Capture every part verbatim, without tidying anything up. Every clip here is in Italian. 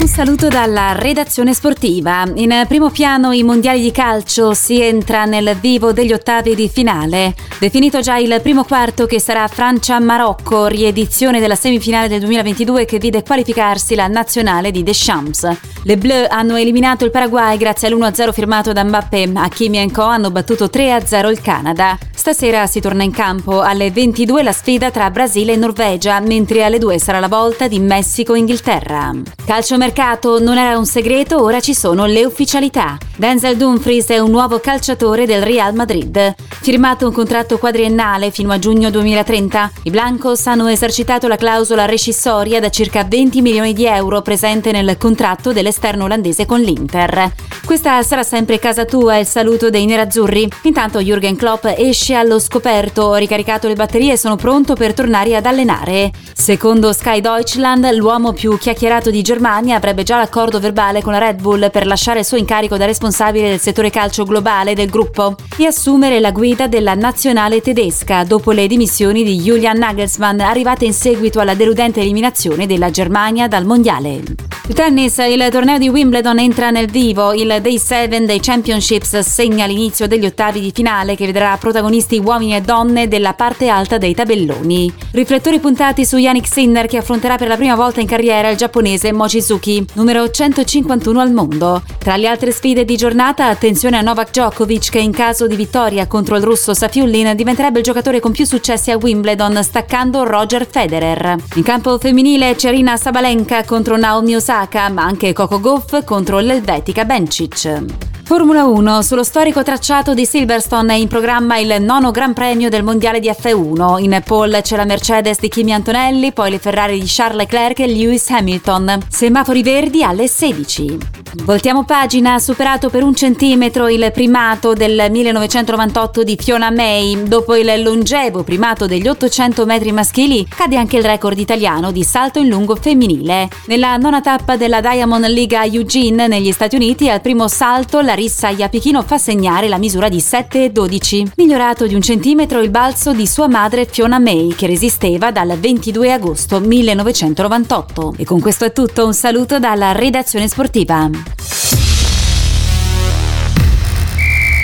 Un saluto dalla redazione sportiva. In primo piano i mondiali di calcio, si entra nel vivo degli ottavi di finale. Definito già il primo quarto che sarà Francia-Marocco, riedizione della semifinale del duemilaventidue che vide qualificarsi la nazionale di Deschamps. Le Bleu hanno eliminato il Paraguay grazie all'uno a zero firmato da Mbappé. Hakimi e Co hanno battuto tre a zero il Canada. Stasera si torna in campo. Alle ventidue la sfida tra Brasile e Norvegia, mentre alle due sarà la volta di Messico-Inghilterra. Calciomercato non era un segreto, ora ci sono le ufficialità. Denzel Dumfries è un nuovo calciatore del Real Madrid. Firmato un contratto quadriennale fino a giugno duemilatrenta, i Blancos hanno esercitato la clausola rescissoria da circa venti milioni di euro presente nel contratto dell'esterno olandese con l'Inter. Questa sarà sempre casa tua, il saluto dei nerazzurri. Intanto Jürgen Klopp esce allo scoperto, ho ricaricato le batterie e sono pronto per tornare ad allenare. Secondo Sky Deutschland, l'uomo più chiacchierato di Germania avrebbe già l'accordo verbale con la Red Bull per lasciare il suo incarico da responsabile del settore calcio globale del gruppo e assumere la guida della nazionale tedesca dopo le dimissioni di Julian Nagelsmann arrivate in seguito alla deludente eliminazione della Germania dal mondiale. Il tennis, il torneo di Wimbledon entra nel vivo, il Day sette dei Championships segna l'inizio degli ottavi di finale che vedrà protagonisti uomini e donne della parte alta dei tabelloni. Riflettori puntati su Jannik Sinner che affronterà per la prima volta in carriera il giapponese Mochizuki, numero centocinquantuno al mondo. Tra le altre sfide di giornata, attenzione a Novak Djokovic che in caso di vittoria contro il russo Safiullin diventerebbe il giocatore con più successi a Wimbledon, staccando Roger Federer. In campo femminile c'è Aryna Sabalenka contro Naomi Osaka, ma anche Coco Gauff contro l'elvetica Bencic. Formula uno, sullo storico tracciato di Silverstone è in programma il nono Gran Premio del Mondiale di F uno. In pole c'è la Mercedes di Kimi Antonelli, poi le Ferrari di Charles Leclerc e Lewis Hamilton. Semafori verdi alle sedici. Voltiamo pagina, superato per un centimetro il primato del millenovecentonovantotto di Fiona May. Dopo il longevo primato degli ottocento metri maschili, cade anche il record italiano di salto in lungo femminile. Nella nona tappa della Diamond League a Eugene, negli Stati Uniti, al primo salto Larissa Iapichino fa segnare la misura di sette virgola dodici. Migliorato di un centimetro il balzo di sua madre Fiona May, che resisteva dal ventidue agosto millenovecentonovantotto. E con questo è tutto, un saluto dalla redazione sportiva.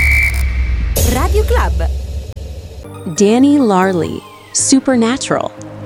Radio Club. Danny Larley, Supernatural.